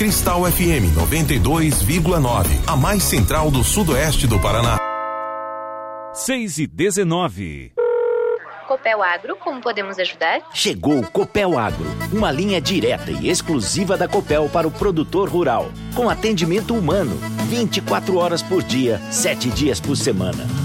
Cristal FM 92,9, a mais central do sudoeste do Paraná. 6:19. Copel Agro, como podemos ajudar? Chegou o Copel Agro, uma linha direta e exclusiva da Copel para o produtor rural, com atendimento humano, 24 horas por dia, 7 dias por semana.